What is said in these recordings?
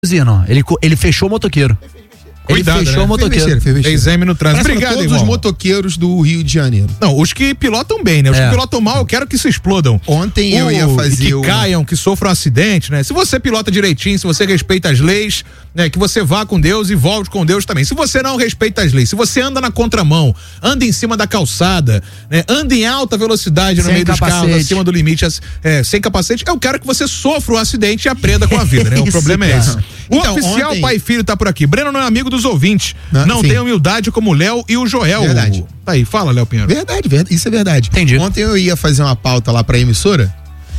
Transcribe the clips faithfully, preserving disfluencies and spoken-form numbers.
Não. Ele, ele fechou o motoqueiro. Cuidado, ele fechou né? o motoqueiro. Fez exame no trânsito. Obrigado, todos irmão. os motoqueiros do Rio de Janeiro. Não, os que pilotam bem, né? Os É. que pilotam mal, eu quero que se explodam. Ontem eu O- ia fazer que um- caiam, que sofram um acidente, né? Se você pilota direitinho, se você respeita as leis, né? Que você vá com Deus e volte com Deus também. Se você não respeita as leis, se você anda na contramão, anda em cima da calçada, né? Anda em alta velocidade no Sem meio dos capacete. carros, acima do limite, é, sem capacete, eu quero que você sofra o acidente e aprenda com a vida, né? O Isso, problema é cara. esse. O Então, oficial ontem- pai e filho tá por aqui. Breno não é amigo dos ouvintes. Não, Não sim. tem humildade como o Léo e o Joel. Verdade. Tá aí, fala, Léo Pinheiro. Verdade, verdade, isso é verdade. Entendi. Ontem eu ia fazer uma pauta lá pra emissora.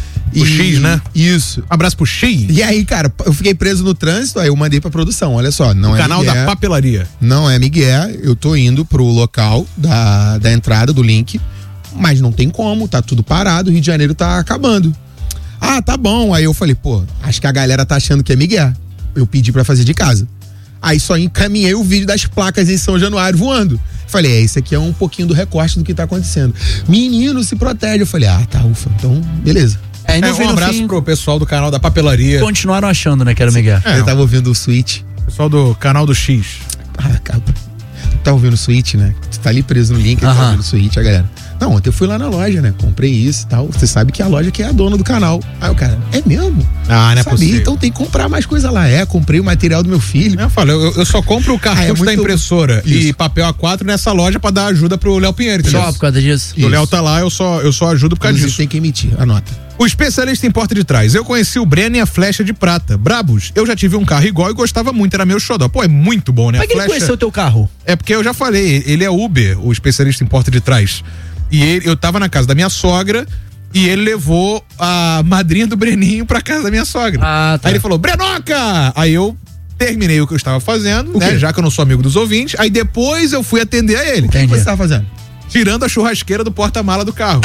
O X, né? Isso. Abraço pro X. E aí, cara, eu fiquei preso no trânsito, aí eu mandei pra produção, olha só, não O é canal migué, da papelaria. não é migué, eu tô indo pro local da, da entrada do link, mas não tem como, tá tudo parado, o Rio de Janeiro tá acabando. Ah, tá bom, aí eu falei, pô, acho que a galera tá achando que é migué. Eu pedi pra fazer de casa. Aí só encaminhei o vídeo das placas em São Januário voando. Falei, é, isso aqui é um pouquinho do recorte do que tá acontecendo. Menino, se protege. Eu falei, ah, tá, ufa, então, beleza. É, e no É, fim, um no abraço fim, pro pessoal do canal da papelaria. continuaram achando, né, que era o Miguel. É, Eu tava ouvindo o Switch. Pessoal do canal do X. Ah, cara, tu tá ouvindo o Switch, né? Tu tá ali preso no link, tá Aham. ouvindo o Switch, a galera. Não, ontem eu fui lá na loja, né? Comprei isso e tal. Você sabe que a loja que é a dona do canal. Aí o cara, é mesmo? Ah, não é Sabia, possível. então tem que comprar mais coisa lá. É, comprei o material do meu filho. Eu falo, eu, eu só compro o cartucho Ah, é muito- da impressora e Isso. papel A quatro nessa loja pra dar ajuda pro Léo Pinheiro, entendeu? Só por causa disso. O Léo tá lá, eu só, eu só ajudo por causa Inclusive disso. tem que emitir, anota. O especialista em porta de trás. Eu conheci o Breno e a Flecha de Prata. Brabos, eu já tive um carro igual e gostava muito, era meu xodó. Pô, é muito bom, né? Como é que ele conheceu o teu carro? É porque eu já falei, ele é Uber, o especialista em porta de trás. E ele, eu tava na casa da minha sogra e ele levou a madrinha do Breninho pra casa da minha sogra. Ah, tá. Aí ele falou, Brenoca! Aí eu terminei o que eu estava fazendo, O né? quê? Já que eu não sou amigo dos ouvintes. Aí depois eu fui atender a ele. O que Entendi. você tava fazendo? Tirando a churrasqueira do porta-mala do carro.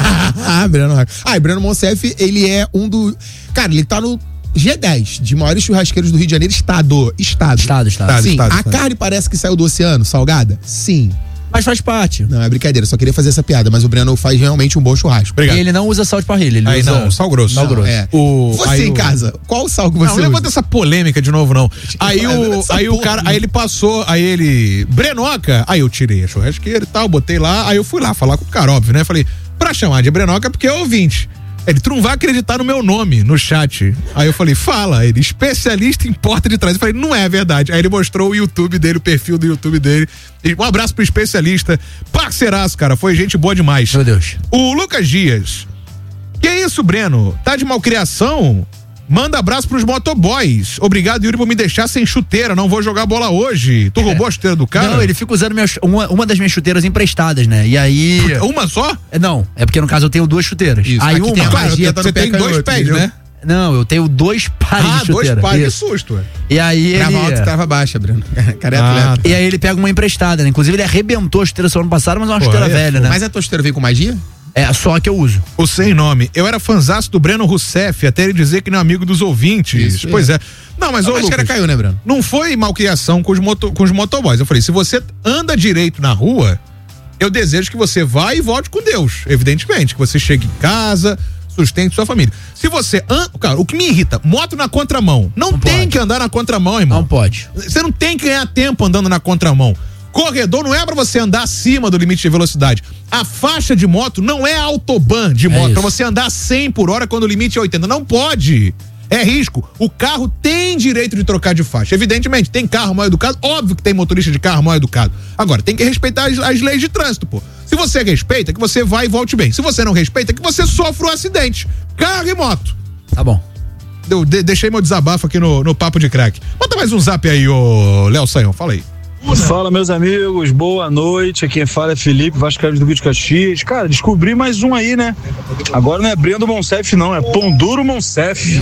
ah, Breno. Ah, e Breno Monsef, ele é um do. Cara, ele tá no G dez de maiores churrasqueiros do Rio de Janeiro, estado. Estado. Estado, estado. Estado. Sim, estado, a estado. carne parece que saiu do oceano, salgada? Sim. Mas faz parte. Não, é brincadeira, só queria fazer essa piada, mas o Breno faz realmente um bom churrasco. Obrigado. E ele não usa sal de parrilha, ele Aí usa não, sal grosso. Sal grosso. É. O, Você aí em o- casa, qual o sal que você Não, não usa? levanta essa polêmica de novo, não. Aí o, essa aí o porra, cara, né? aí ele passou, aí ele. Brenoca! Aí eu tirei a churrasqueira e tal, botei lá, aí eu fui lá falar com o cara, óbvio, né? Falei, pra chamar de Brenoca porque é ouvinte. Ele, tu não vai acreditar no meu nome no chat. Aí eu falei, fala, ele, especialista em porta de trás. Eu falei, não é verdade. Aí ele mostrou o YouTube dele, o perfil do YouTube dele. E um abraço pro especialista. Parceiraço, cara, foi gente boa demais. Meu Deus. O Lucas Dias. Que isso, Breno? Tá de malcriação? Manda abraço pros motoboys. Obrigado, Yuri, por me deixar sem chuteira. Não vou jogar bola hoje. Tu roubou a chuteira do cara? Não, ele fica usando minha, uma, uma das minhas chuteiras emprestadas, né? E aí. Uma só? É, Não, é porque no caso eu tenho duas chuteiras. Isso, Aí aqui uma. tem a Claro, magia, tá no você pé tem dois canhoto, pés, entendeu? né? Não, eu tenho dois pares Ah, de dois chuteira. pares. Que Isso. susto, ué. E aí Trava alta e ele. trava baixa, Breno. Cara é Ah, atleta. E aí ele pega uma emprestada, né? Inclusive ele arrebentou a chuteira só ano passado, mas é uma Pô, chuteira aí é velha, né? Mas a tua chuteira veio com magia? É só a que eu uso. O sem nome. Eu era fanzaço do Breno Rousseff, até ele dizer que não é amigo dos ouvintes. Isso, pois é. Não, mas A ô, máscara Lucas, caiu, né, Breno? não foi malcriação com os, moto, com os motoboys. Eu falei, se você anda direito na rua, eu desejo que você vá e volte com Deus. Evidentemente, que você chegue em casa, sustente sua família. Se você anda. Cara, o que me irrita, moto na contramão. Não, Não tem pode. que andar na contramão, irmão. Não pode. Você não tem que ganhar tempo andando na contramão. Corredor não é pra você andar acima do limite de velocidade. A faixa de moto não é autobahn de moto, isso. pra você andar cem por hora quando o limite é oitenta. Não pode. É risco. O carro tem direito de trocar de faixa. Evidentemente, tem carro mal educado. Óbvio que tem motorista de carro mal educado. Agora, tem que respeitar as, as leis de trânsito, pô. Se você respeita, que você vai e volte bem. Se você não respeita, que você sofra um acidente. Carro e moto. Tá bom. Eu de- deixei meu desabafo aqui no, no Papo de Crack. Bota mais um zap aí, ô Léo Saião. Fala aí. Fala, meus amigos, boa noite. Aqui quem fala é Felipe Vascaíno do Rio de Caxias. Cara, descobri mais um aí, né? Agora não é Breno Monsef, não, é Pão Duro Monsef.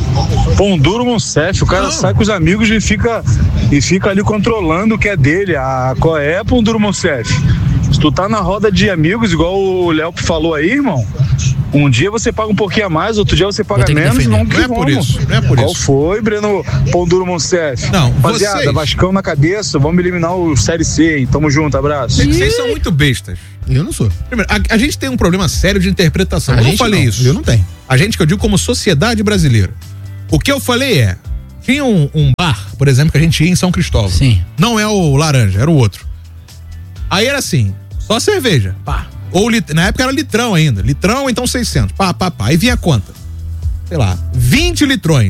Pão Duro Monsef. O cara Não. sai com os amigos e fica, e fica ali controlando o que é dele. Ah, qual é, Pão Duro Monsef? Se tu tá na roda de amigos, igual o Léo falou aí, irmão, um dia você paga um pouquinho a mais, outro dia você paga ter que menos, defender. vamos que Não é por vamos. isso, não é por Qual isso. foi, Breno Pão Duro Monsef? Não, Rapaziada, vocês- Vascão na cabeça, vamos eliminar o Série C, hein? Tamo junto, abraço. Vocês são muito bestas. Eu não sou. Primeiro, a, a gente tem um problema sério de interpretação. A eu não gente falei não, isso. eu não tenho. A gente que eu digo como sociedade brasileira. O que eu falei é, Tinha um, um bar, por exemplo, que a gente ia em São Cristóvão. Sim. Não é o Laranja, era o outro. Aí era assim, só cerveja, pá. Ou lit... na época era litrão ainda, litrão ou então seiscentos, pá, pá, pá. Aí vinha a conta, sei lá, vinte litrões.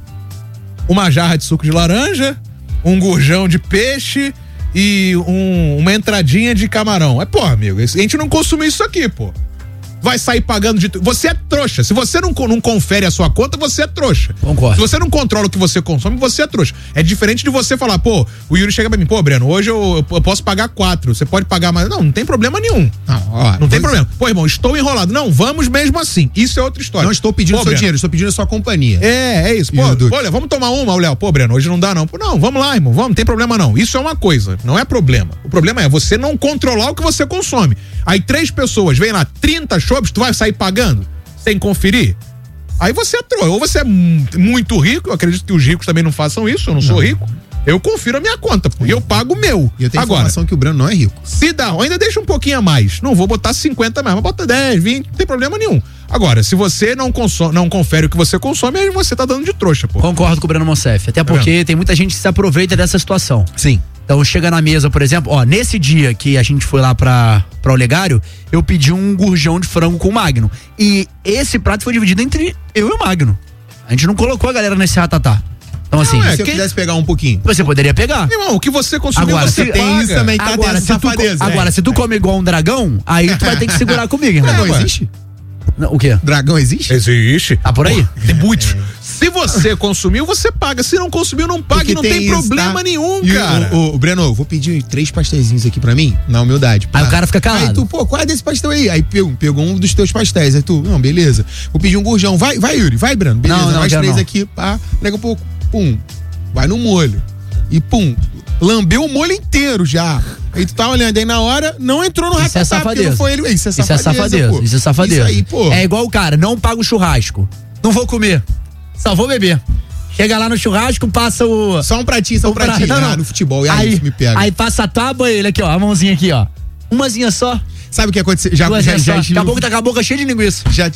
Uma jarra de suco de laranja, um gurjão de peixe e um, uma entradinha de camarão. É, pô, amigo, a gente não consome isso aqui, pô. Vai sair pagando de... Você é trouxa. Se você não, não confere a sua conta, você é trouxa. Concordo. Se você não controla o que você consome, você é trouxa. É diferente de você falar, pô, o Yuri chega pra mim, pô, Breno, hoje eu, eu posso pagar quatro, você pode pagar mais. Não, não tem problema nenhum. Não, ó, não tem problema. Pô, irmão, estou enrolado. Não, vamos mesmo assim. Isso é outra história. Não estou pedindo pô, seu Breno, dinheiro, estou pedindo a sua companhia. É, é isso. Pô, olha, vamos tomar uma, o Léo. Pô, Breno, hoje não dá não. Pô, não, vamos lá, irmão, vamos, não tem problema não. Isso é uma coisa, não é problema. O problema é você não controlar o que você consome. Aí três pessoas, vem lá, trinta chopps, tu vai sair pagando sem conferir? Aí você é trouxa. Ou você é muito rico, eu acredito que os ricos também não façam isso, eu não, não. sou rico. Eu confiro a minha conta, pô, e eu pago o meu. E eu tenho Agora, informação que o Breno não é rico. Se dá, ainda deixa um pouquinho a mais. Não vou botar cinquenta mais, mas bota dez, vinte, não tem problema nenhum. Agora, se você não, consome, não confere o que você consome, aí você tá dando de trouxa, pô. Concordo com o Breno Monsef. Até porque tem muita gente que se aproveita dessa situação. Sim. Então chega na mesa, por exemplo, ó, nesse dia que a gente foi lá pra, pra Olegário, eu pedi um gurjão de frango com o Magno. E esse prato foi dividido entre eu e o Magno. A gente não colocou a galera nesse ratatá. Então, assim, não, é, se se eu quisesse pegar um pouquinho, você poderia pegar. Irmão, o que você consumiu, agora, você se, paga. tem isso também, tá agora, se tu, safadeza, agora, né? se tu come igual um dragão, aí tu vai ter que segurar comigo, irmão. Dragão existe? Não, o quê? Dragão existe? Existe. Tá por aí? Pô, tem muitos. É. Se você consumiu, você paga. Se não consumiu, não paga. E não tem, tem isso, problema tá? nenhum, e cara. O, o, o Breno, vou pedir três pastéisinhos aqui pra mim, na humildade. Pá. Aí o cara fica calado. Aí tu, pô, qual é desse pastel aí? Aí pegou, pegou um dos teus pastéis. Aí tu, não, beleza. Vou pedir um gurjão. Vai, vai, Yuri, vai, Breno. Beleza, não, não, mais três não. aqui, pá. Daqui a pouco, pum, vai no molho. E pum, lambeu o molho inteiro já. Aí tu tá olhando, aí na hora não entrou no ratatá, isso é safadeza. não foi ele. Isso é Isso é safadeza, safadeza. pô. Isso é safadeza. Isso aí, pô. É igual o cara, não paga o churrasco. Não vou comer. Só vou beber. Chega lá no churrasco, passa o... Só um pratinho, só um pratinho. Não, não. Ah, no futebol, e aí, aí isso me pega. Aí passa a tábua, ele aqui, ó, a mãozinha aqui, ó. Umazinha só. Sabe o que aconteceu? Já, Duas já, já, só. Daqui a pouco tá com a boca cheia de linguiça. Já,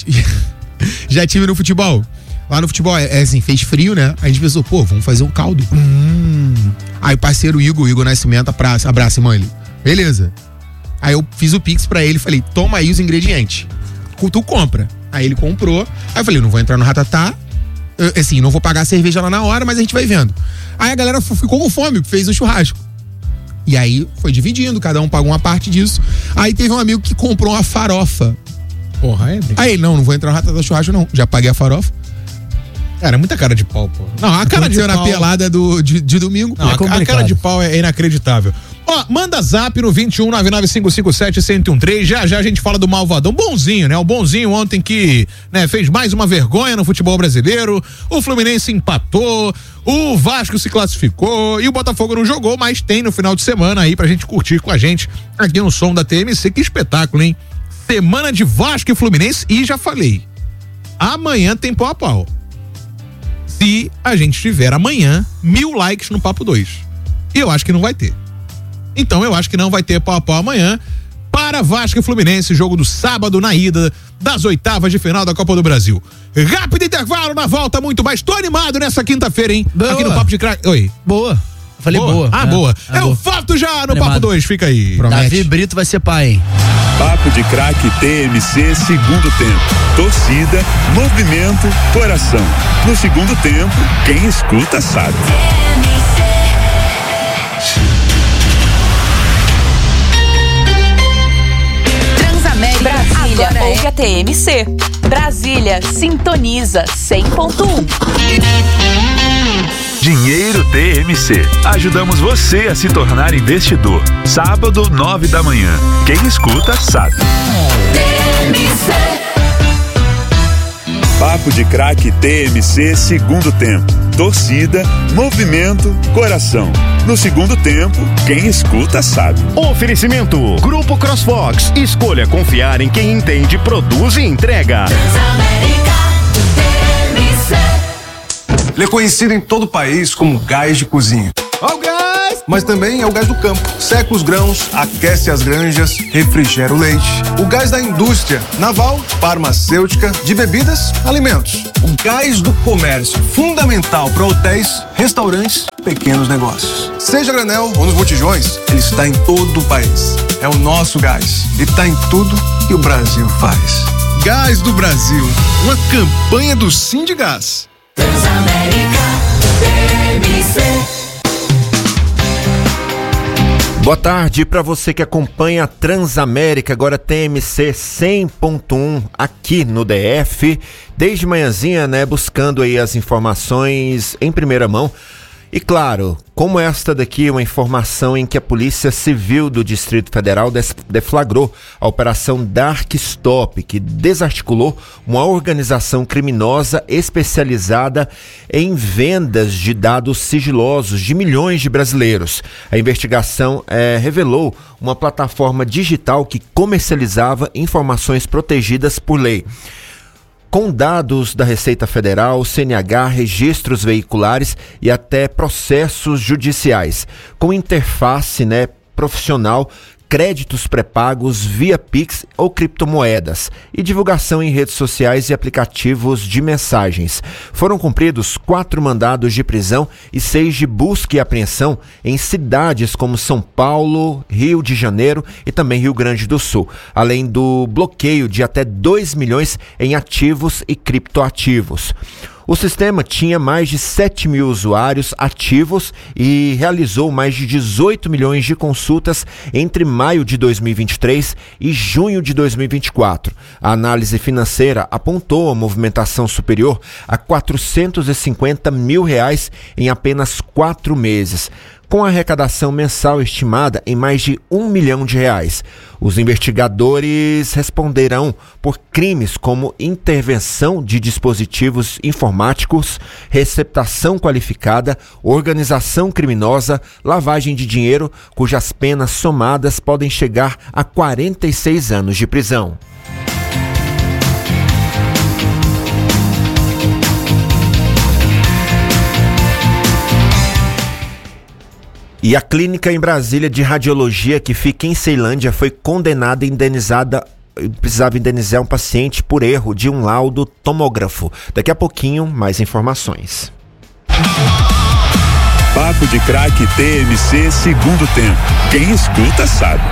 já tive no futebol. Lá no futebol, é, é assim, fez frio, né? A gente pensou, pô, vamos fazer um caldo. Hum. Aí o parceiro Igor, Igor Nascimento, abraça, abraça, irmão, ele. Beleza. Aí eu fiz o Pix pra ele, falei, toma aí os ingredientes. Tu compra. Aí ele comprou. Aí eu falei, não vou entrar no ratatá. Eu, assim, não vou pagar a cerveja lá na hora, mas a gente vai vendo. Aí a galera ficou com fome, fez um churrasco. E aí foi dividindo, cada um pagou uma parte disso. Aí teve um amigo que comprou uma farofa. Porra, é. Aí ele, não, não vou entrar no ratatá churrasco, não. Já paguei a farofa. Cara, é muita cara de pau, pô. Não, a cara de pau... na pelada do, de, de domingo. Não, pô, a, a cara de pau é inacreditável. Ó, manda zap no vinte e um, nove nove cinco cinco sete, um zero um três. Já já a gente fala do malvadão. Bonzinho, né? O bonzinho ontem que, né, fez mais uma vergonha no futebol brasileiro. O Fluminense empatou. O Vasco se classificou. E o Botafogo não jogou, mas tem no final de semana aí pra gente curtir com a gente aqui no som da T M C. Que espetáculo, hein? Semana de Vasco e Fluminense. E já falei, amanhã tem pau a pau. Se a gente tiver amanhã mil likes no Papo dois. E eu acho que não vai ter. Então eu acho que não vai ter pau a pau amanhã para Vasco e Fluminense, jogo do sábado na ida das oitavas de final da Copa do Brasil. Rápido intervalo, na volta muito mais. Tô animado nessa quinta-feira, hein? Boa. Aqui no Papo de Craque. Oi. Boa. Eu falei boa. boa. Ah, é. boa. É, é o fato já no Animado. Papo dois, fica aí. Promete. Davi Brito vai ser pai, hein? Papo de Craque T M C, segundo tempo. Torcida, movimento, coração. No segundo tempo, quem escuta sabe. Transamérica, Brasília, agora ouve é... a T M C. Brasília, sintoniza cem ponto um. Dinheiro T M C. Ajudamos você a se tornar investidor. Sábado, nove da manhã. Quem escuta, sabe. T M C. Papo de Craque T M C, segundo tempo. Torcida, movimento, coração. No segundo tempo, quem escuta sabe. Oferecimento: Grupo CrossFox. Escolha confiar em quem entende, produz e entrega. Transamérica, T M C. Ele é conhecido em todo o país como gás de cozinha. Ó o gás! Mas também é o gás do campo. Seca os grãos, aquece as granjas, refrigera o leite. O gás da indústria, naval, farmacêutica, de bebidas, alimentos. O gás do comércio, fundamental para hotéis, restaurantes, pequenos negócios. Seja granel ou nos botijões, ele está em todo o país. É o nosso gás e está em tudo que o Brasil faz. Gás do Brasil, uma campanha do Sindigás. Transamérica, T M C. Boa tarde para você que acompanha a Transamérica, agora T M C cem ponto um aqui no D F, desde manhãzinha, né, buscando aí as informações em primeira mão. E claro, como esta daqui, uma informação em que a Polícia Civil do Distrito Federal deflagrou a Operação Dark Stop, que desarticulou uma organização criminosa especializada em vendas de dados sigilosos de milhões de brasileiros. A investigação eh, revelou uma plataforma digital que comercializava informações protegidas por lei. Com dados da Receita Federal, C N H, registros veiculares e até processos judiciais, com interface, né, profissional, créditos pré-pagos via Pix ou criptomoedas e divulgação em redes sociais e aplicativos de mensagens. Foram cumpridos quatro mandados de prisão e seis de busca e apreensão em cidades como São Paulo, Rio de Janeiro e também Rio Grande do Sul, além do bloqueio de até dois milhões em ativos e criptoativos. O sistema tinha mais de sete mil usuários ativos e realizou mais de dezoito milhões de consultas entre maio de dois mil e vinte e três e junho de dois mil e vinte e quatro. A análise financeira apontou a movimentação superior a quatrocentos e cinquenta mil reais em apenas quatro meses, com a arrecadação mensal estimada em mais de um milhão de reais. Os investigadores responderão por crimes como intervenção de dispositivos informáticos, receptação qualificada, organização criminosa, lavagem de dinheiro, cujas penas somadas podem chegar a quarenta e seis anos de prisão. E a clínica em Brasília de radiologia que fica em Ceilândia foi condenada e indenizada, precisava indenizar um paciente por erro de um laudo tomógrafo. Daqui a pouquinho, mais informações. Papo de Craque T M C segundo tempo. Quem escuta sabe.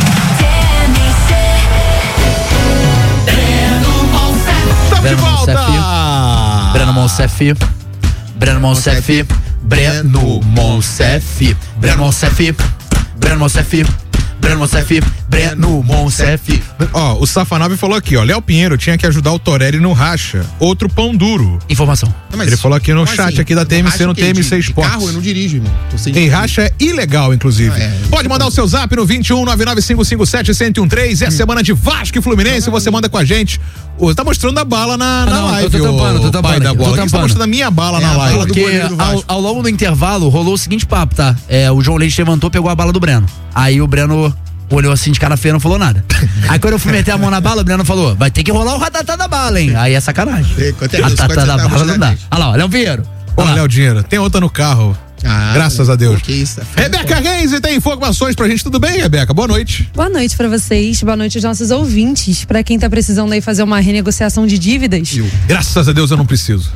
Estamos de volta! Breno Monsef. Breno Monsef. Breno Monsef. Breno Monsef. Breno Monsef. Breno Monsef. Breno Monsef. Ó, o Safanave falou aqui, ó, Léo Pinheiro tinha que ajudar o Torelli no racha, outro pão duro. Informação. Não, Ele falou aqui no chat assim? aqui da T M C, no T M C de, Sports. de carro eu não dirijo, irmão. Em racha é ilegal, inclusive. Ah, é, Pode mandar o seu zap no vinte e um, nove nove cinco cinco sete, um zero um três. É a semana de Vasco e Fluminense, você manda com a gente. Você tá mostrando a bala na, na ah, não, live, tô tampando, tô tampando, pai da bola. Você tá mostrando a minha bala é na a live. bala do Porque ao, ao longo do intervalo rolou o seguinte papo, tá? É, o João Leite levantou, pegou a bala do Breno. Aí o Breno olhou assim de cara feia e não falou nada. Aí quando eu fui meter a mão na bala, o Breno falou, vai ter que rolar o ratatá da bala, hein? Aí é sacanagem. Ratatá da bala não dá. Olha lá, Léo Pinheiro. Olha, Léo Dinheiro, tem outra no carro. Ah, graças a Deus. Que isso, Rebeca Reis tem informações pra gente. Tudo bem, Rebeca? Boa noite. Boa noite pra vocês, boa noite aos nossos ouvintes. Pra quem tá precisando aí fazer uma renegociação de dívidas. Eu. Graças a Deus eu não preciso.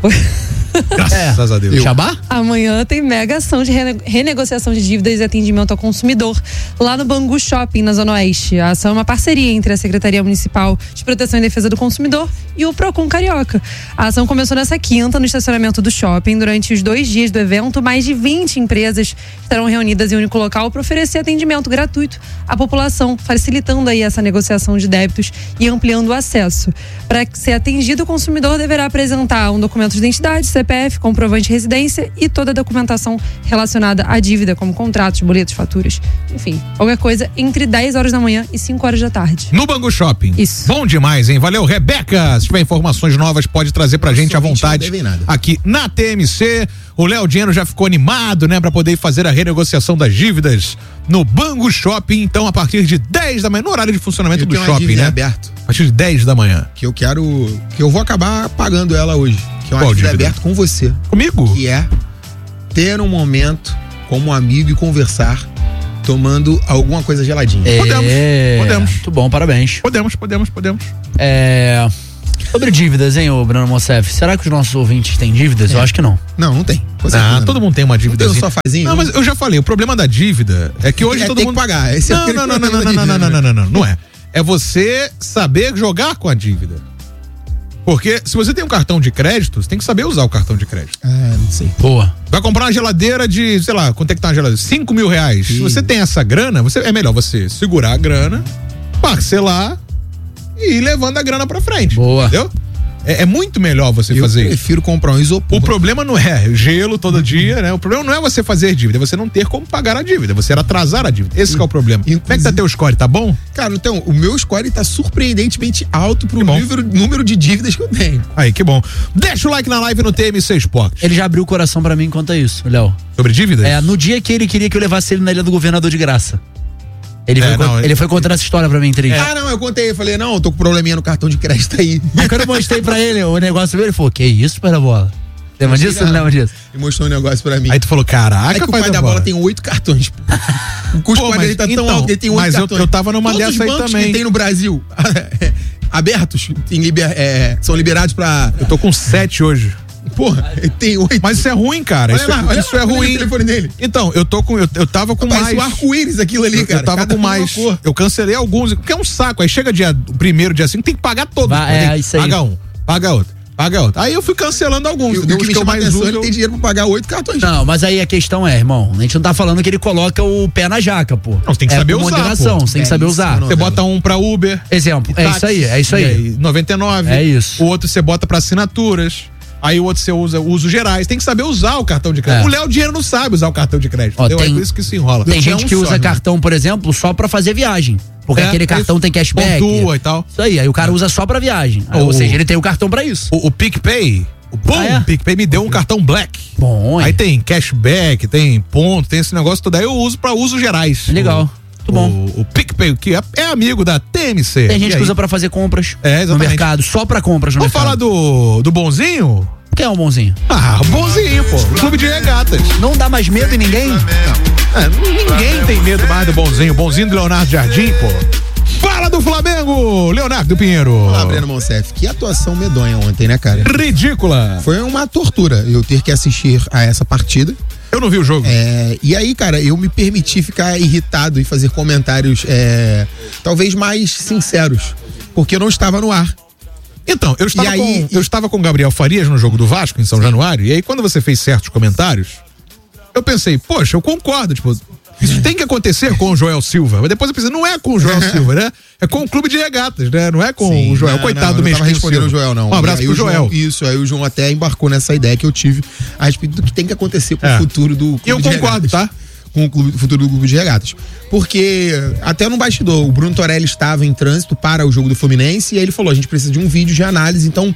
Graças é. a Deus. Jabá? Amanhã tem mega ação de rene- renegociação de dívidas e atendimento ao consumidor lá no Bangu Shopping, na Zona Oeste. A ação é uma parceria entre a Secretaria Municipal de Proteção e Defesa do Consumidor e o Procon Carioca. A ação começou nessa quinta no estacionamento do shopping. Durante os dois dias do evento, mais de vinte empresas estarão reunidas em um único local para oferecer atendimento gratuito à população, facilitando aí essa negociação de débitos e ampliando o acesso. Para ser atendido, o consumidor deverá apresentar um documento de identidade, C P F, comprovante de residência e toda a documentação relacionada à dívida, como contratos, boletos, faturas, enfim, qualquer coisa entre dez horas da manhã e cinco horas da tarde. No Bangu Shopping. Isso. Bom demais, hein? Valeu, Rebeca. Se tiver informações novas, pode trazer pra gente à vontade aqui na T M C. O Léo Dinheiro já ficou animado, né, pra poder fazer a renegociação das dívidas no Bangu Shopping. Então, a partir de dez da manhã, no horário de funcionamento eu do tenho shopping, né? Aberto. A partir de dez da manhã. Que eu quero. Que eu vou acabar pagando ela hoje. Que é uma Qual dívida dívida? aberta com você. Comigo? Que é ter um momento como amigo e conversar tomando alguma coisa geladinha. É, Podemos, podemos. Muito bom, parabéns. Podemos, podemos, podemos. É... Sobre dívidas, hein, ô Bruno Monsef? Será que os nossos ouvintes têm dívidas? É. Eu acho que não. Não, não tem. Ah, todo mundo tem uma dívida. Não tem um sofazinho? Não, mas eu já falei, o problema da dívida é que hoje É todo ter mundo que pagar. Esse é não, aquele não, não, não, não, problema não, da não, não, dívida. não, não, não, não é. É você saber jogar com a dívida. Porque se você tem um cartão de crédito, você tem que saber usar o cartão de crédito. Ah, não sei. Boa. Vai comprar uma geladeira de, sei lá, quanto é que tá uma geladeira? cinco mil reais. Se você tem essa grana, você, é melhor você segurar a grana, parcelar e ir levando a grana pra frente. Boa. Entendeu? É, é muito melhor você Eu fazer isso. prefiro comprar um isopor. O problema não é gelo todo dia, né? O problema não é você fazer dívida, é você não ter como pagar a dívida, você atrasar a dívida. Esse que é o problema. Como é que tá teu score? Tá bom? Cara, então, o meu score tá surpreendentemente alto pro número, número de dívidas que eu tenho. Aí, que bom. Deixa o like na live no T M C Esportes. Ele já abriu o coração pra mim quanto a isso, Léo. Sobre dívidas? É, no dia que ele queria que eu levasse ele na Ilha do Governador de graça. Ele, É, foi, não, con- ele- ele foi contando essa história pra mim, triste. Ah, não, eu contei. Eu falei, não, eu tô com probleminha no cartão de crédito aí. Aí quando eu mostrei pra ele o negócio dele, ele falou, que isso, pai da bola? Lembra disso ou não lembra disso? E mostrou um negócio pra mim. Aí tu falou, caraca, É que o pai pai da da bola bola tem oito cartões. Pô. O custo Pô, dele mas tá tão então, alto que ele tem oito mas eu- cartões. eu tava numa Todos dessa aí os bancos também. que tem no Brasil abertos em liber- é, são liberados pra... Eu tô com sete hoje. Porra, ele tem oito. Mas isso é ruim, cara. Olha Isso, lá, olha isso lá, é olha ruim. o telefone dele. Então, eu tô com. Eu, eu tava com Parece mais. um arco-íris aquilo ali, Eu- cara. Eu tava Cada com um uma mais. cor. Eu cancelei alguns, porque é um saco. Aí chega dia primeiro, dia cinco, tem que pagar todos. Vai, pô, é, tem que isso aí. Paga um, paga outro, paga outro. Aí eu fui cancelando alguns. E o entendeu? que Os me chama a mais atenção, uso, ele eu- tem dinheiro pra pagar oito cartões. Não, mas aí a questão é, irmão, a gente não tá falando que ele coloca o pé na jaca, pô. Não, você tem que é saber com usar, moderação, pô. você tem que saber Belíssima usar. novela. Você bota um pra Uber. Exemplo, é táxi, isso aí, é isso e aí. noventa e nove. É isso. O outro você bota pra assinaturas. Aí o outro você usa usos gerais. Tem que saber usar o cartão de crédito. É. O Léo Dinheiro não sabe usar o cartão de crédito. Ó, entendeu? tem- É por isso que se enrola. Tem É gente um que só, usa né? cartão, por exemplo, só pra fazer viagem. Porque É, aquele cartão isso. tem cashback. Pontua e tal. Isso aí, aí o cara usa só pra viagem. Aí, O- Ou seja, ele tem o cartão pra isso. O, o PicPay, o Pum, Ah, é? PicPay me deu um cartão black. Bom, hein? Aí tem cashback, tem ponto, tem esse negócio todo. Aí eu uso pra usos gerais. Legal. Muito O, bom. o, o PicPay, que é, é amigo da T M C. Tem gente E que aí? usa pra fazer compras É, no exatamente. mercado, só pra compras no Vamos mercado. falar do, do bonzinho? Quem é o bonzinho? Ah, o bonzinho, pô. O clube de regatas. Não dá mais medo em ninguém? É, ninguém tem medo mais do bonzinho. O bonzinho do Leonardo Jardim, pô. Fala do Flamengo, Leonardo Pinheiro. Olá, Breno Monsef. Que atuação medonha ontem, né, cara? Ridícula. Foi uma tortura eu ter que assistir a essa partida. Eu não vi o jogo. É, e aí, cara, eu me permiti ficar irritado e fazer comentários é, talvez mais sinceros, porque eu não estava no ar. Então, eu estava, E aí- com, eu estava com o Gabriel Farias no jogo do Vasco, em São Januário, e aí quando você fez certos comentários, eu pensei, poxa, eu concordo, tipo, isso tem que acontecer com o Joel Silva. Mas depois eu pensei, não é com o Joel Silva, né? É com o clube de regatas, né? Não é com Sim, o Joel. não, Coitado não, do eu não tava Mesquinho respondendo Silva. o Joel, não. Um abraço E aí pro o Joel. Isso, aí o João até embarcou nessa ideia que eu tive a respeito do que tem que acontecer com É. o futuro do clube E eu de concordo, regatas. tá? Com o clube- futuro do clube de regatas. Porque até no bastidor, o Bruno Torelli estava em trânsito para o jogo do Fluminense e aí ele falou, a gente precisa de um vídeo de análise, então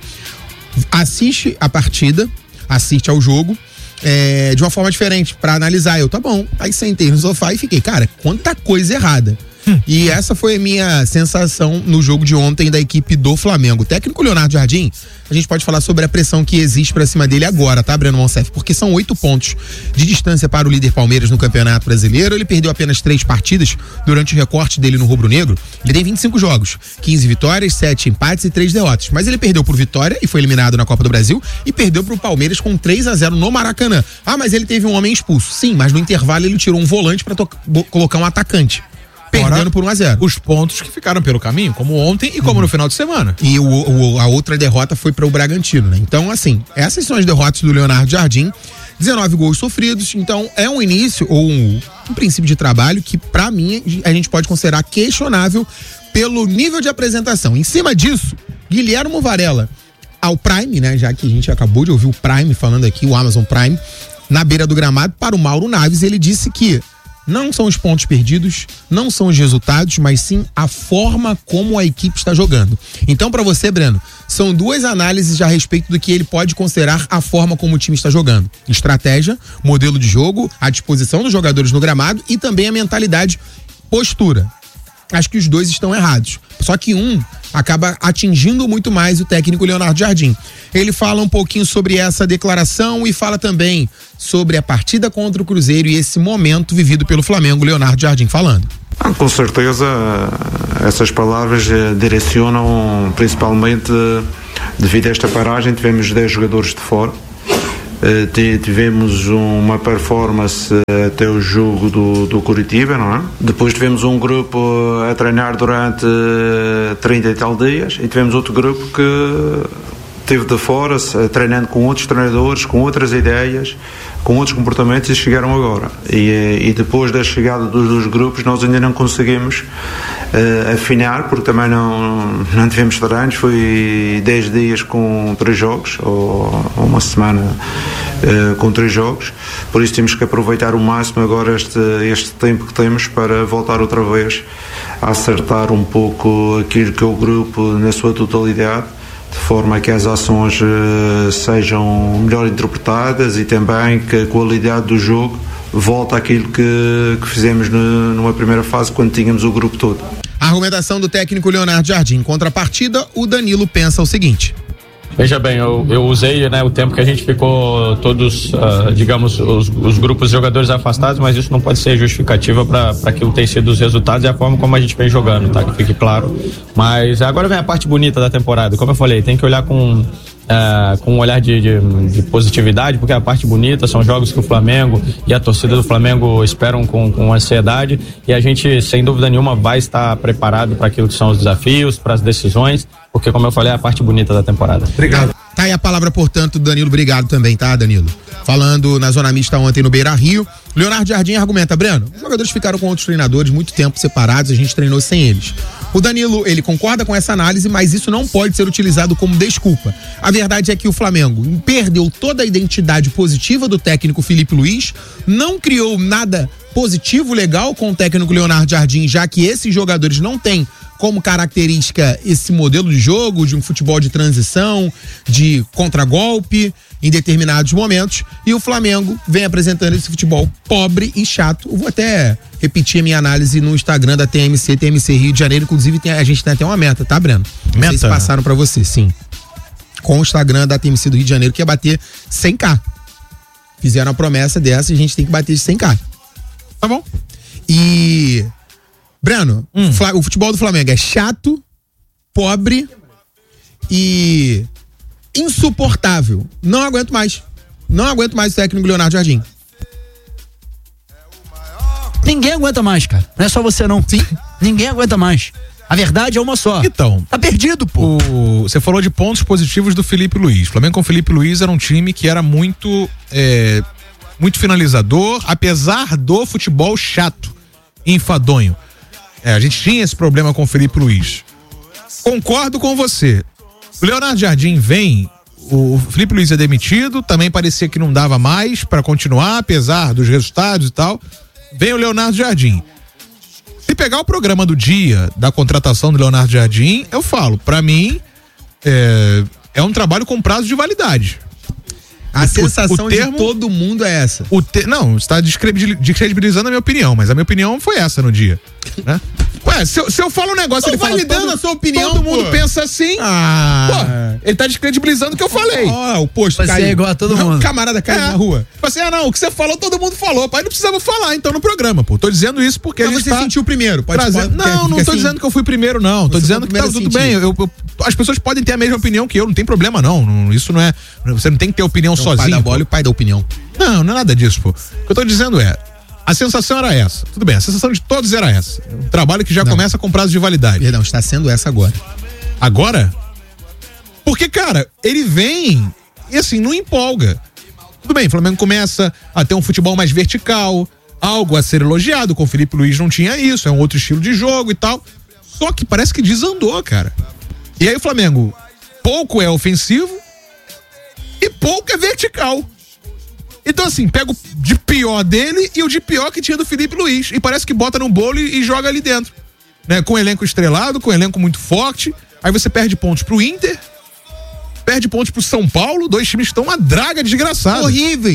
assiste a partida, assiste ao jogo, é, de uma forma diferente, pra analisar. Eu, tá bom. Aí sentei no sofá e fiquei, cara, quanta coisa errada. E essa foi a minha sensação no jogo de ontem da equipe do Flamengo. O técnico Leonardo Jardim, a gente pode falar sobre a pressão que existe pra cima dele agora, tá, Breno Monsef? Porque são oito pontos de distância para o líder Palmeiras no Campeonato Brasileiro. Ele perdeu apenas três partidas durante o recorte dele no rubro-negro. Ele tem vinte e cinco jogos, quinze vitórias, sete empates e três derrotas. Mas ele perdeu por Vitória e foi eliminado na Copa do Brasil e perdeu pro Palmeiras com três a zero no Maracanã. Ah, mas ele teve um homem expulso. Sim, mas no intervalo ele tirou um volante pra to- bo- colocar um atacante. Perdendo por um a zero. Os pontos que ficaram pelo caminho, como ontem e como no final de semana. E o, o- a outra derrota foi para o Bragantino, né? Então, assim, essas são as derrotas do Leonardo Jardim. dezenove gols sofridos. Então, é um início ou um, um princípio de trabalho que, pra mim, a gente pode considerar questionável pelo nível de apresentação. Em cima disso, Guilherme Varela, ao Prime, né? Já que a gente acabou de ouvir o Prime falando aqui, o Amazon Prime, na beira do gramado, para o Mauro Naves, ele disse que não são os pontos perdidos, não são os resultados, mas sim a forma como a equipe está jogando. Então, para você, Breno, são duas análises a respeito do que ele pode considerar a forma como o time está jogando. Estratégia, modelo de jogo, a disposição dos jogadores no gramado e também a mentalidade, postura. acho que os dois estão errados. Só que um acaba atingindo muito mais o técnico Leonardo Jardim. Ele fala um pouquinho sobre essa declaração e fala também sobre a partida contra o Cruzeiro e esse momento vivido pelo Flamengo. Leonardo Jardim falando. Ah, com certeza, essas palavras eh, direcionam principalmente eh, devido a esta paragem. Tivemos dez jogadores de fora. Uh, tivemos uma performance uh, até o jogo do, do Curitiba, não é? Depois tivemos um grupo uh, a treinar durante uh, trinta e tal dias e tivemos outro grupo que esteve de fora, uh, treinando com outros treinadores, com outras ideias, com outros comportamentos e chegaram agora. E, e depois da chegada dos dois grupos nós ainda não conseguimos uh, afinar, porque também não, não tivemos treinos, foi dez dias com três jogos, ou, ou uma semana uh, com três jogos, por isso temos que aproveitar o máximo agora este, este tempo que temos para voltar outra vez a acertar um pouco aquilo que é o grupo na sua totalidade, de forma que as ações uh, sejam melhor interpretadas e também que a qualidade do jogo volte àquilo que, que fizemos no, numa primeira fase quando tínhamos o grupo todo. A argumentação do técnico Leonardo Jardim. Contra a partida, o Danilo pensa o seguinte. Veja bem, eu, eu usei, né, o tempo que a gente ficou todos, uh, digamos, os, os grupos de jogadores afastados, mas isso não pode ser justificativa para aquilo que tem sido os resultados e a forma como a gente vem jogando, tá? Que fique claro. Mas agora vem a parte bonita da temporada. Como eu falei, tem que olhar com... Uh, com um olhar de, de, de positividade, porque a parte bonita são jogos que o Flamengo e a torcida do Flamengo esperam com, com ansiedade, e a gente, sem dúvida nenhuma, vai estar preparado para aquilo que são os desafios, para as decisões, porque, como eu falei, é a parte bonita da temporada. Obrigado. Tá aí a palavra, portanto, do Danilo. Obrigado também, tá, Danilo? Falando na Zona Mista ontem no Beira Rio, Leonardo Jardim argumenta, Breno, os jogadores ficaram com outros treinadores muito tempo separados, a gente treinou sem eles. O Danilo, ele concorda com essa análise, mas isso não pode ser utilizado como desculpa. A verdade é que o Flamengo perdeu toda a identidade positiva do técnico Felipe Luiz, não criou nada positivo, legal com o técnico Leonardo Jardim, já que esses jogadores não têm como característica esse modelo de jogo, de um futebol de transição, de contragolpe em determinados momentos, e o Flamengo vem apresentando esse futebol pobre e chato. Eu vou até repetir a minha análise no Instagram da T M C, T M C Rio de Janeiro, inclusive tem, a gente tem até uma meta, tá, Breno? Não meta? sei se passaram pra você, sim. Com o Instagram da T M C do Rio de Janeiro, que é bater cem K. Fizeram a promessa dessa e a gente tem que bater cem K. Tá bom? E... Breno, hum. o futebol do Flamengo é chato, pobre e insuportável. Não aguento mais. Não aguento mais o técnico Leonardo Jardim. Ninguém aguenta mais, cara. Não é só você, não. Sim. Ninguém aguenta mais. A verdade é uma só. Então. Tá perdido, pô. O, você falou de pontos positivos do Felipe Luiz. O Flamengo com o Felipe Luiz era um time que era muito, é, muito finalizador, apesar do futebol chato, enfadonho. É, a gente tinha esse problema com o Felipe Luiz. Concordo com você. O Leonardo Jardim vem, o Felipe Luiz é demitido, também parecia que não dava mais para continuar, apesar dos resultados e tal. Vem o Leonardo Jardim. Se pegar o programa do dia da contratação do Leonardo Jardim, eu falo, para mim é, é um trabalho com prazo de validade. A o, sensação o termo, de todo mundo é essa. O te, não, está descredibilizando a minha opinião, mas a minha opinião foi essa no dia. Né? Ué, se eu, se eu falo um negócio, Tô ele fala validando todo, a sua opinião, todo mundo pô. pensa assim. Ah. Pô, ele tá descredibilizando o que eu falei. Ó, oh, o posto Você é igual a todo mundo. Um camarada cai é. na rua. Tipo assim, ah não, o que você falou, todo mundo falou. Pai, não precisava falar então no programa, pô. Tô dizendo isso porque Mas a gente você tá sentiu primeiro. Pode, trazendo... pode, Não, não tô assim... dizendo que eu fui primeiro, não. Tô você dizendo que tá tudo bem. Eu, eu, as pessoas podem ter a mesma opinião que eu, não tem problema não. não isso não é... Você não tem que ter opinião então, sozinho. O pai da bola e o pai da opinião. Não, não é nada disso, pô. O que eu tô dizendo é, a sensação era essa. Tudo bem, a sensação de todos era essa. Um trabalho que já não. começa com prazo de validade. Perdão, está sendo essa agora. Agora? Porque, cara, ele vem e assim, não empolga. Tudo bem, o Flamengo começa a ter um futebol mais vertical, algo a ser elogiado, com o Felipe Luiz não tinha isso, é um outro estilo de jogo e tal. Só que parece que desandou, cara. E aí o Flamengo, pouco é ofensivo e pouco é vertical. Então assim, pega o de pior dele e o de pior que tinha do Felipe Luiz. E parece que bota no bolo e, e joga ali dentro. Né? Com um elenco estrelado, com um elenco muito forte. Aí você perde pontos pro Inter, perde pontos pro São Paulo, dois times que estão uma draga desgraçada. Horríveis.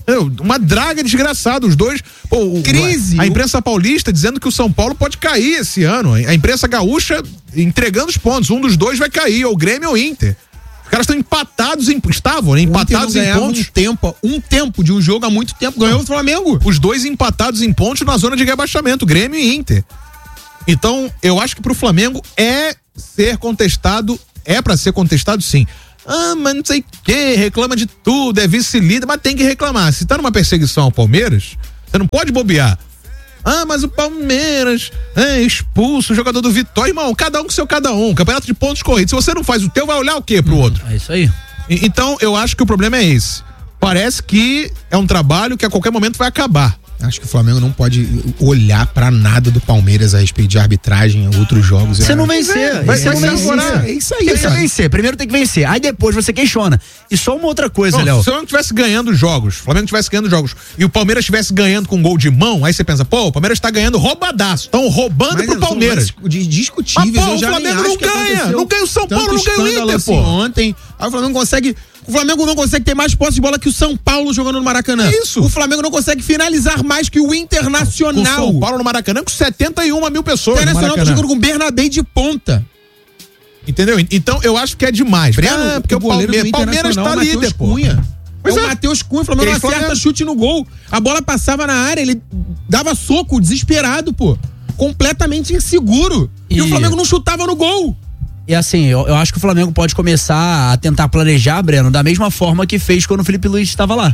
Uma draga desgraçada, os dois. Pô, Crise. A imprensa paulista dizendo que o São Paulo pode cair esse ano. A imprensa gaúcha entregando os pontos. Um dos dois vai cair, ou o Grêmio ou o Inter. Os caras estão empatados em. Estavam, né? Empatados em pontos. Um tempo, um tempo de um jogo há muito tempo. Ganhou o Flamengo. Os dois empatados em pontos na zona de rebaixamento, Grêmio e Inter. Então, eu acho que pro Flamengo é ser contestado, é pra ser contestado sim. Ah, mas não sei o que, reclama de tudo, é vice-líder, mas tem que reclamar. Se tá numa perseguição ao Palmeiras, você não pode bobear. Ah, mas o Palmeiras é expulso, o jogador do Vitória. Irmão, cada um com seu cada um. Campeonato de pontos corridos. Se você não faz o teu, vai olhar o quê pro hum, outro? É isso aí. E, então, eu acho que o problema é esse. Parece que é um trabalho que a qualquer momento vai acabar. Acho que o Flamengo não pode olhar pra nada do Palmeiras a respeito de arbitragem em outros jogos. Você não vencer. Vai ser vencer. É isso aí, Tem que vencer. Primeiro tem que vencer. Aí depois você questiona. E só uma outra coisa, Léo. Se o Flamengo estivesse ganhando jogos, o Flamengo estivesse ganhando jogos e o Palmeiras estivesse ganhando com gol de mão, aí você pensa, pô, o Palmeiras tá ganhando roubadaço. Estão roubando Mas pro Palmeiras. Discutíveis. Mas, pô, o Flamengo não ganha. Não ganha o São Paulo, não ganha o Inter, assim, pô. Ontem, aí o Flamengo consegue. O Flamengo não consegue ter mais posse de bola que o São Paulo jogando no Maracanã. Isso. O Flamengo não consegue finalizar mais que o Internacional. O São Paulo no Maracanã com setenta e uma mil pessoas. O Internacional tá jogando com o Bernabé de ponta. Entendeu? Então eu acho que é demais. Breno, ah, porque o, o goleiro Palmeiras, do Palmeiras tá Mateus líder, pô. Cunha. Pois é é. o Matheus Cunha, o Flamengo não acerta Flamengo. chute no gol. A bola passava na área, ele dava soco, desesperado, pô. Completamente inseguro. E, e o Flamengo não chutava no gol. E assim, eu, eu acho que o Flamengo pode começar a tentar planejar, Breno, da mesma forma que fez quando o Felipe Luiz estava lá.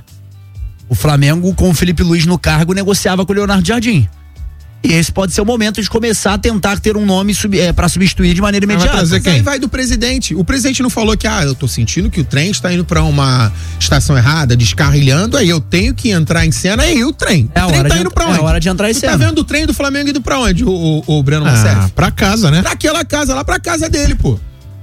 O Flamengo, com o Felipe Luiz no cargo, negociava com o Leonardo Jardim. E esse pode ser o momento de começar a tentar ter um nome sub, é, para substituir de maneira imediata. Mas trazer quem? Aí vai do presidente. O presidente não falou que, ah, eu tô sentindo que o trem está indo pra uma estação errada, descarrilhando, aí eu tenho que entrar em cena, aí o trem. É a o trem hora tá de indo pra onde? É a hora de entrar em tu cena. Tá vendo o trem do Flamengo indo pra onde, o, o, o Breno Ah, Massef? pra casa, né? Pra aquela casa, lá pra casa dele, pô.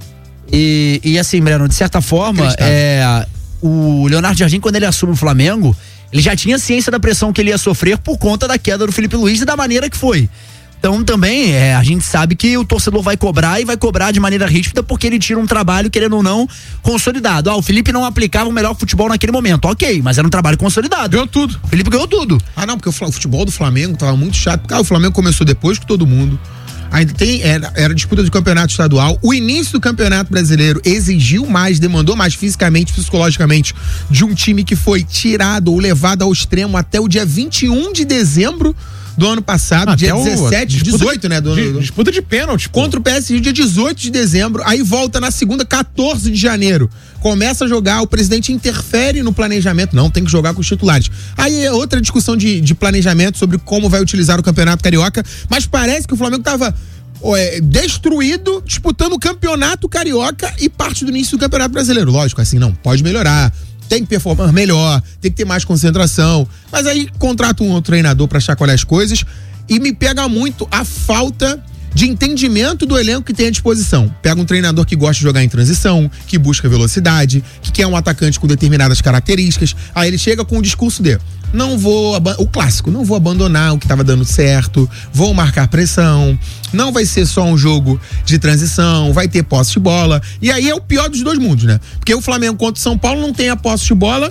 E, e assim, Breno, de certa forma, é, o Leonardo Jardim, quando ele assume o Flamengo, ele já tinha ciência da pressão que ele ia sofrer por conta da queda do Felipe Luiz e da maneira que foi. Então também é, a gente sabe que o torcedor vai cobrar e vai cobrar de maneira ríspida porque ele tira um trabalho, querendo ou não, consolidado. Ah, o Felipe não aplicava o melhor futebol naquele momento, ok, mas era um trabalho consolidado. Ganhou tudo. O Felipe ganhou tudo. Ah não, porque o, o futebol do Flamengo tava muito chato, porque ah, o Flamengo começou depois que todo mundo. Ainda tem, era, era disputa do campeonato estadual. O início do campeonato brasileiro exigiu mais, demandou mais fisicamente, psicologicamente, de um time que foi tirado ou levado ao extremo até o dia vinte e um de dezembro do ano passado, Até dia o- dezessete, disputa dezoito, de- né? Do, de- do- disputa de pênalti. pô. Contra o P S G, dia dezoito de dezembro, aí volta na segunda, quatorze de janeiro. Começa a jogar, o presidente interfere no planejamento. Não, tem que jogar com os titulares. Aí é outra discussão de, de planejamento sobre como vai utilizar o Campeonato Carioca, mas parece que o Flamengo tava ó, é, destruído, disputando o Campeonato Carioca e parte do início do Campeonato Brasileiro. Lógico, assim, não, pode melhorar. Tem que performar melhor, tem que ter mais concentração. Mas aí contrata um outro treinador pra chacoalhar as coisas. E me pega muito a falta de entendimento do elenco que tem à disposição. Pega um treinador que gosta de jogar em transição, que busca velocidade, que quer um atacante com determinadas características. Aí ele chega com o discurso de não vou, aba- o clássico, não vou abandonar o que estava dando certo, vou marcar pressão, não vai ser só um jogo de transição, vai ter posse de bola. E aí é o pior dos dois mundos, né? Porque o Flamengo contra o São Paulo não tem a posse de bola.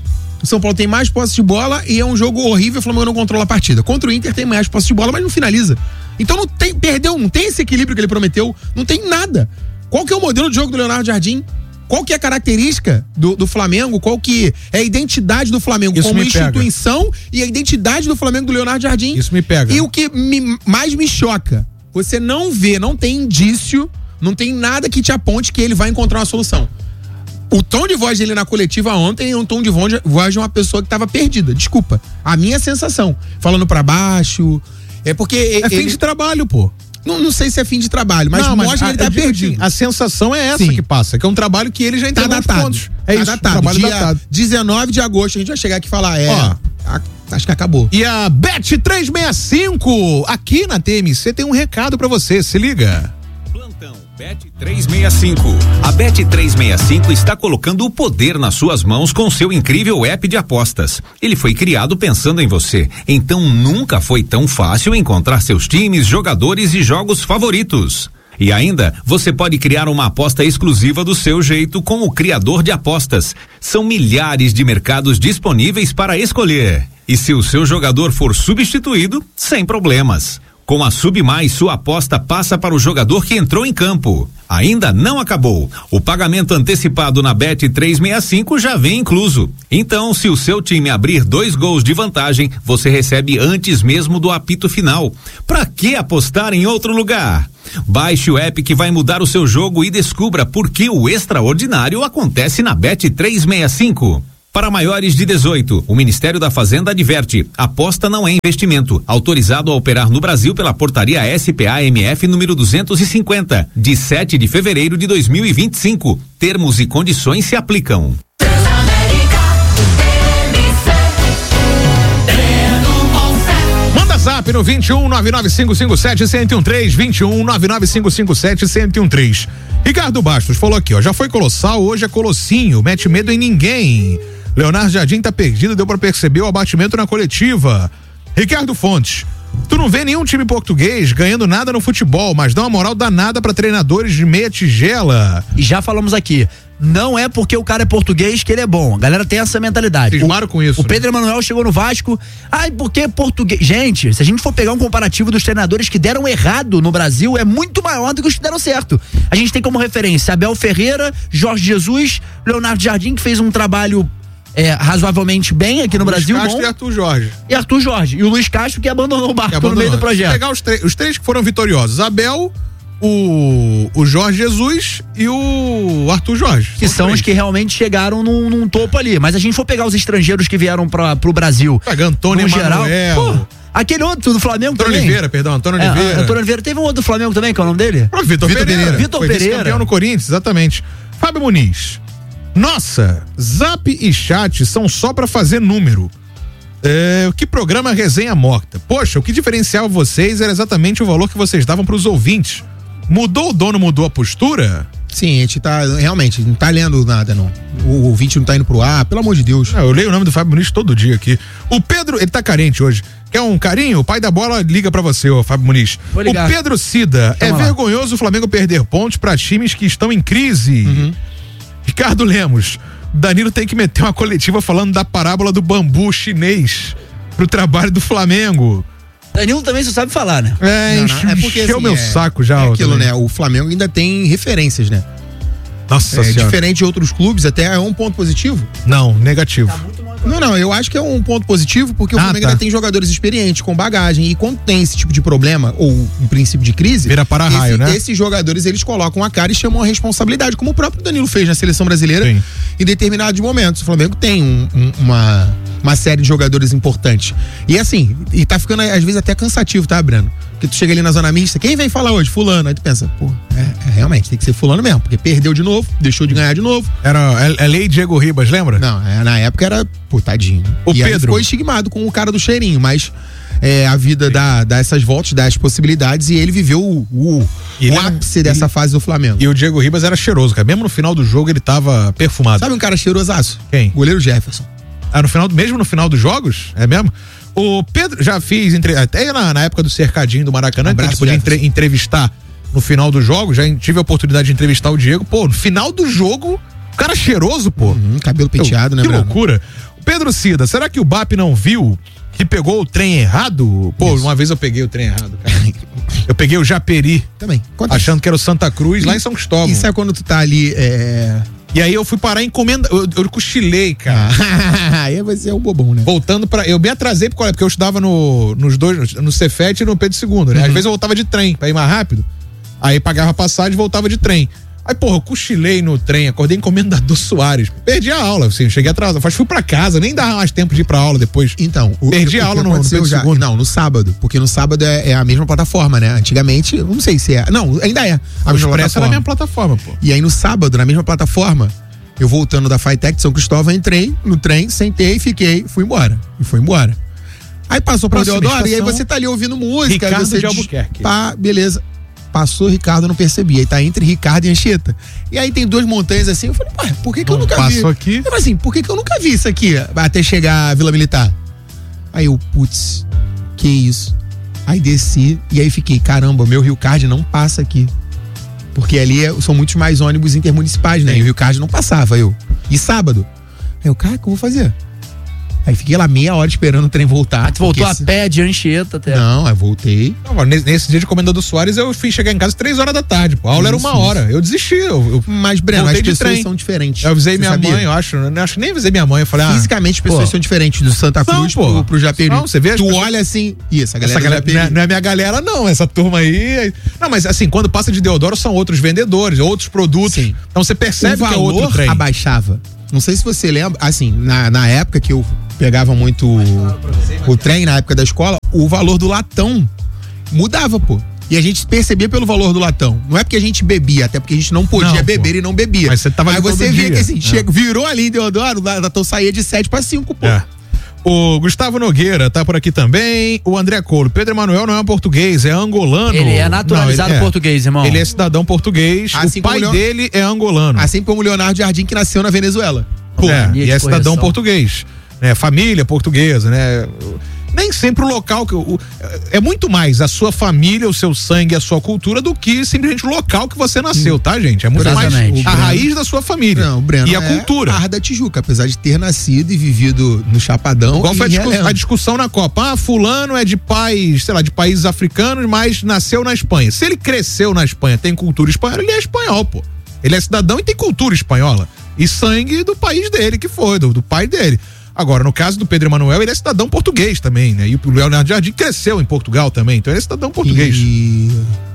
O São Paulo tem mais posse de bola e é um jogo horrível, o Flamengo não controla a partida. Contra o Inter tem mais posse de bola, mas não finaliza. Então não tem, perdeu, não tem esse equilíbrio que ele prometeu, não tem nada. Qual que é o modelo de jogo do Leonardo Jardim? Qual que é a característica do, do Flamengo? Qual que é a identidade do Flamengo Isso como me pega. instituição e a identidade do Flamengo do Leonardo Jardim? Isso me pega. E o que me- mais me choca, você não vê, não tem indício, não tem nada que te aponte que ele vai encontrar uma solução. O tom de voz dele na coletiva ontem é um tom de voz voz de uma pessoa que estava perdida. Desculpa. A minha sensação. Falando pra baixo. É porque. É fim de trabalho, pô. Não, não sei se é fim de trabalho, mas Não, mostra que ele tá eu digo perdido. assim, a sensação é essa Sim. que passa, que é um trabalho que ele já Tá entregou os datado. pontos. É Tá isso, datado. trabalho Dia datado. dezenove de agosto a gente vai chegar aqui e falar, é. Ó. a- acho que acabou. E a Bet trezentos e sessenta e cinco, aqui na T M C, tem um recado pra você, se liga. Plantão Bet trezentos e sessenta e cinco. A Bet trezentos e sessenta e cinco está colocando o poder nas suas mãos com seu incrível app de apostas. Ele foi criado pensando em você, então nunca foi tão fácil encontrar seus times, jogadores e jogos favoritos. E ainda, você pode criar uma aposta exclusiva do seu jeito com o criador de apostas. São milhares de mercados disponíveis para escolher. E se o seu jogador for substituído, sem problemas. Com a Submais, sua aposta passa para o jogador que entrou em campo. Ainda não acabou. O pagamento antecipado na Bet trezentos e sessenta e cinco já vem incluso. Então, se o seu time abrir dois gols de vantagem, você recebe antes mesmo do apito final. Pra que apostar em outro lugar? Baixe o app que vai mudar o seu jogo e descubra por que o extraordinário acontece na Bet trezentos e sessenta e cinco. Para maiores de dezoito, o Ministério da Fazenda adverte: aposta não é investimento. Autorizado a operar no Brasil pela portaria S P A M F número duzentos e cinquenta, de sete de fevereiro de dois mil e vinte e cinco. Termos e condições se aplicam. Manda zap no vinte e um nove nove cinco cinco sete um um três, vinte e um nove nove cinco cinco sete um um três. Ricardo Bastos falou aqui, ó, já foi colossal, hoje é colossinho, mete medo em ninguém. Leonardo Jardim tá perdido, deu pra perceber o abatimento na coletiva. Ricardo Fontes, tu não vê nenhum time português ganhando nada no futebol, mas dá uma moral danada pra treinadores de meia tigela. E já falamos aqui, não é porque o cara é português que ele é bom. A galera tem essa mentalidade. Cismaram com isso. O Pedro Emanuel chegou no Vasco. Ai, porque é português. Gente, se a gente for pegar um comparativo dos treinadores que deram errado no Brasil, é muito maior do que os que deram certo. A gente tem como referência Abel Ferreira, Jorge Jesus, Leonardo Jardim, que fez um trabalho é, razoavelmente bem aqui no Luiz Brasil. Castro bom. e Arthur Jorge. E Arthur Jorge. E o Luiz Castro, que abandonou o barco no meio do projeto. Se pegar os, os três que foram vitoriosos: Abel, O, o Jorge Jesus e o Arthur Jorge. Que são, são os que realmente chegaram num, num topo ali. Mas a gente for pegar os estrangeiros que vieram pra, pro Brasil. Pega Antônio geral, Emanuel. Aquele outro do Flamengo Antônio também. Oliveira, perdão, Antônio é, Oliveira. Antônio Oliveira. Teve um outro do Flamengo também, que é o nome dele? Ah, Vitor, Vitor Pereira. Pereira. Vitor Foi Pereira. campeão no Corinthians, exatamente. Fábio Muniz. Nossa, Zap e Chat são só pra fazer número. É, o que programa resenha morta? Poxa, o que diferenciava vocês era exatamente o valor que vocês davam pros ouvintes. Mudou o dono, mudou a postura? Sim, a gente tá, realmente, não tá lendo nada, não. O ouvinte não tá indo pro ar, pelo amor de Deus. Ah, eu leio o nome do Fábio Muniz todo dia aqui. O Pedro, ele tá carente hoje. Quer um carinho? O pai da bola liga pra você, ô Fábio Muniz. Vou ligar. O Pedro Cida, Toma é lá. Vergonhoso o Flamengo perder pontos pra times que estão em crise. Uhum. Ricardo Lemos, Danilo tem que meter uma coletiva falando da parábola do bambu chinês pro trabalho do Flamengo. Danilo também só sabe falar, né? É, não, não, é porque encheu assim, meu é, saco já. É aquilo, né? O Flamengo ainda tem referências, né? Nossa é, senhora. Diferente de outros clubes, até é um ponto positivo? Não, negativo. Tá muito mal. Não, não, eu acho que é um ponto positivo porque o ah, Flamengo tá. ainda tem jogadores experientes, com bagagem, e quando tem esse tipo de problema, ou um princípio de crise, vira para raio, esse, né? Esses jogadores, eles colocam a cara e chamam a responsabilidade, como o próprio Danilo fez na seleção brasileira. Sim. Em determinados momentos. O Flamengo tem um, um, uma, uma série de jogadores importantes. E assim, e tá ficando às vezes até cansativo, tá, Breno? Porque tu chega ali na zona mista, quem vem falar hoje? Fulano. Aí tu pensa, pô, é, é, realmente, tem que ser fulano mesmo, porque perdeu de novo, deixou de ganhar de novo. Era é, é lei Diego Ribas, lembra? Não, é, na época era, pô, tadinho. O e Pedro aí ficou estigmado com o cara do cheirinho, mas é, a vida dá, dá essas voltas, dá as possibilidades, e ele viveu o, o, o ápice era, dessa e, fase do Flamengo. E o Diego Ribas era cheiroso, cara. Mesmo no final do jogo ele tava perfumado. Sabe um cara cheirosaço? Quem? Goleiro Jefferson. Ah, no final, mesmo no final dos jogos? É mesmo? O Pedro, já fiz, entre, até na, na época do cercadinho do Maracanã, um que a gente podia entre, entrevistar no final do jogo, já tive a oportunidade de entrevistar o Diego. Pô, no final do jogo, o cara cheiroso, pô. Uhum, cabelo penteado, né, Que Bruno? loucura. O Pedro Cida, será que o B A P não viu que pegou o trem errado? Pô, Isso. uma vez eu peguei o trem errado, cara. Eu peguei o Japeri. Também. Quanto achando isso? Que era o Santa Cruz, e, lá em São Cristóvão. Isso é quando tu tá ali, é... E aí eu fui parar em encomenda, eu, eu cochilei, cara. Aí vai ser o bobão, né? Voltando pra, eu me atrasei porque eu estudava no, nos dois, no Cefet e no Pedro segundo, né? Uhum. Às vezes eu voltava de trem pra ir mais rápido, aí pagava passagem e voltava de trem. Aí, porra, eu cochilei no trem, acordei em Comendador Soares. Perdi a aula, assim, cheguei atrasado. Fui pra casa, nem dava mais tempo de ir pra aula depois. Então, o, perdi o, a aula o no, no Pedro já, segundo. Não, no sábado, porque no sábado é, é a mesma plataforma, né? Antigamente, eu não sei se é. Não, ainda é. A o mesma Expresso era plataforma. a mesma plataforma, pô. E aí no sábado, na mesma plataforma, eu voltando da Fitec de São Cristóvão, entrei no trem, sentei, fiquei, fui embora. E fui embora. Aí passou pra Deodoro, e aí você tá ali ouvindo música. Ricardo você de Albuquerque. Pá, beleza. Passou Ricardo, eu não percebi. Aí tá entre Ricardo e Anchieta. E aí tem duas montanhas assim. Eu falei, ué, por que, que eu nunca vi? Passou aqui. Eu falei assim, por que, que eu nunca vi isso aqui até chegar à Vila Militar? Aí eu, putz, que isso? Aí desci e aí fiquei, caramba, meu Rio Card não passa aqui. Porque ali é, são muitos mais ônibus intermunicipais, né? E o Rio Card não passava, eu. E sábado? Aí eu, cara, o que eu vou fazer? Aí fiquei lá meia hora esperando o trem voltar. Ah, tu voltou a pé de Anchieta até. Não, aí voltei. Não, nesse, nesse dia de Comendador Soares eu fui chegar em casa três horas da tarde, pô. A aula Isso, era uma isso. hora. Eu desisti. Eu, eu Mas, Breno, as pessoas trem. são diferentes. Eu avisei Você minha sabia? mãe, eu acho. Eu acho que nem avisei minha mãe. Eu falei, ah, Fisicamente as pessoas pô. são diferentes do Santa Cruz Não, pô. pro, pro Japeri. Não, você vê as Tu pessoas- olha assim, ih, essa galera, Essa galera do não é, Japeri. não é minha galera, não. Essa turma aí. Não, mas assim, quando passa de Deodoro são outros vendedores, outros produtos. Sim. Então você percebe o que é outro valor trem. abaixava. Não sei se você lembra, assim, na, na época que eu pegava muito o, o trem, na época da escola, o valor do latão mudava, pô. E a gente percebia pelo valor do latão. Não é porque a gente bebia, até porque a gente não podia Não, beber pô. e não bebia. Mas você tava Aí ali você todo via dia. que assim, É. chega, virou ali em Deodoro, o latão saía de sete pra cinco, pô. É. O Gustavo Nogueira tá por aqui também. O André Colo. Pedro Emanuel não é português, é angolano. Ele é naturalizado Não, ele é. português, irmão. Ele é cidadão português. Assim o como pai Leon- dele é angolano. Assim como o Leonardo Jardim, que nasceu na Venezuela. Pô, É, e de é cidadão correção. português, né? Família portuguesa, né? Nem sempre o local que o, é muito mais a sua família, o seu sangue, a sua cultura do que simplesmente o local que você nasceu, tá, gente? É muito Exatamente. mais O a Breno- raiz da sua família Não, o Breno e a é cultura. Barra da Tijuca, apesar de ter nascido e vivido no Chapadão. Igual e foi a, discu- Realengo. a discussão na Copa. Ah, fulano é de pais, sei lá, de países africanos, mas nasceu na Espanha. Se ele cresceu na Espanha, tem cultura espanhola, ele é espanhol, pô. Ele é cidadão e tem cultura espanhola. E sangue do país dele, que foi, do, do pai dele. Agora, no caso do Pedro Emanuel, ele é cidadão português também, né? E o Leonardo Jardim cresceu em Portugal também, então ele é cidadão português. E...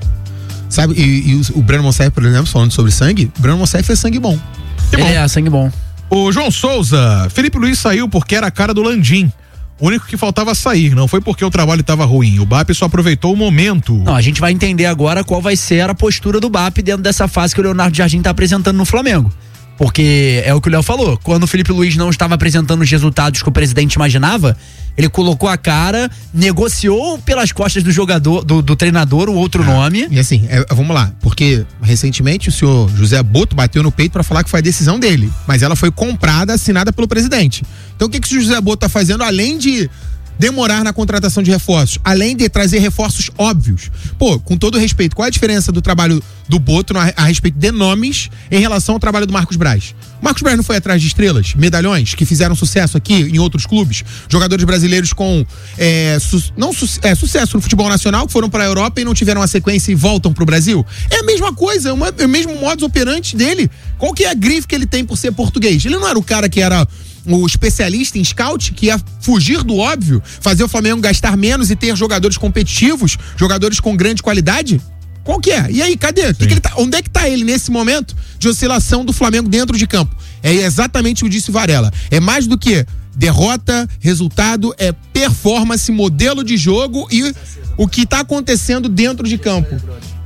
Sabe, e, e o, o Breno Monsef, por exemplo, falando sobre sangue, o Breno Monsef é sangue bom. Que bom. Ele é sangue bom. O João Souza, Felipe Luiz saiu porque era a cara do Landim. O único que faltava sair, não foi porque o trabalho estava ruim. O B A P só aproveitou o momento. Não, a gente vai entender agora qual vai ser a postura do B A P dentro dessa fase que o Leonardo Jardim tá apresentando no Flamengo. Porque é o que o Léo falou, quando o Felipe Luiz não estava apresentando os resultados que o presidente imaginava, ele colocou a cara, negociou pelas costas do jogador, do, do treinador, o outro nome. E assim, é, vamos lá, porque recentemente o senhor José Boto bateu no peito pra falar que foi a decisão dele, mas ela foi comprada, assinada pelo presidente. Então o que, que o José Boto tá fazendo, além de demorar na contratação de reforços, além de trazer reforços óbvios? Pô, com todo respeito, qual é a diferença do trabalho do Boto no, a respeito de nomes em relação ao trabalho do Marcos Braz? O Marcos Braz não foi atrás de estrelas, medalhões, que fizeram sucesso aqui em outros clubes? Jogadores brasileiros com é, su, não su, é, sucesso no futebol nacional, que foram para a Europa e não tiveram uma sequência e voltam pro Brasil? É a mesma coisa, é, uma, é o mesmo modus operandi dele. Qual que é a grife que ele tem por ser português? Ele não era o cara que era o especialista em scout, que ia fugir do óbvio, fazer o Flamengo gastar menos e ter jogadores competitivos, jogadores com grande qualidade? Qual que é? E aí, cadê? Que que ele tá, onde é que tá ele nesse momento de oscilação do Flamengo dentro de campo? É exatamente o que disse o Varela. É mais do que derrota, resultado, é performance, modelo de jogo e o que tá acontecendo dentro de campo.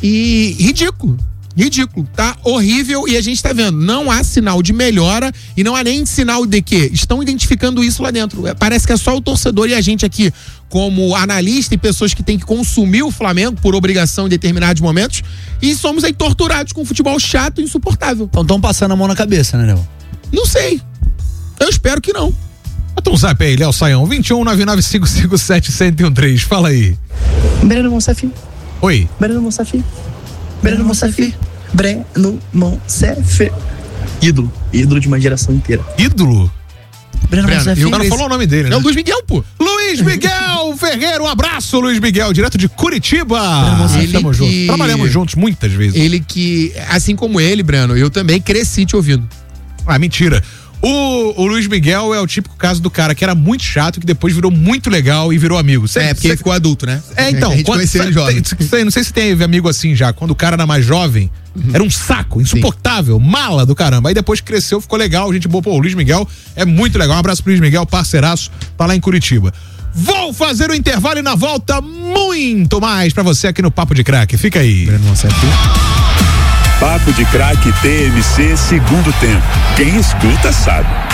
E ridículo. Ridículo, tá horrível e a gente tá vendo, não há sinal de melhora e não há nem sinal de que estão identificando isso lá dentro. É, parece que é só o torcedor e a gente aqui, como analista e pessoas que têm que consumir o Flamengo por obrigação em determinados momentos, e somos aí torturados com um futebol chato e insuportável. Então estão passando a mão na cabeça, né, Léo? Não sei. Eu espero que não. Bota um zap aí, Léo Saião, vinte e um nove nove cinco cinco sete um zero um três, fala aí. Breno Monsef. Oi. Breno Monsef. Breno Monsef. Breno Monsef. Ídolo. Ídolo de uma geração inteira. Ídolo? Breno Monsef. O cara falou o nome dele, né? É o Luiz Miguel, pô. Luiz Miguel Ferreira, um abraço, Luiz Miguel, direto de Curitiba. Ele Tamo que- junto. Trabalhamos juntos muitas vezes. Ele que, assim como ele, Breno, eu também cresci te ouvindo. Ah, mentira. O, o Luiz Miguel é o típico caso do cara que era muito chato, que depois virou muito legal e virou amigo. Cê, É, porque ele ficou adulto, né? É, então. A gente quando, conheceu ele cê- jovem. tem- cê- não sei se tem amigo assim já. Quando o cara era mais jovem, era um saco, insuportável, mala do caramba. Aí depois cresceu, ficou legal. Gente boa, pô, o Luiz Miguel é muito legal. Um abraço pro Luiz Miguel, parceiraço, tá lá em Curitiba. Vou fazer o intervalo e na volta muito mais pra você aqui no Papo de Craque. Fica aí. Papo de Craque T M C, segundo tempo. Quem escuta sabe.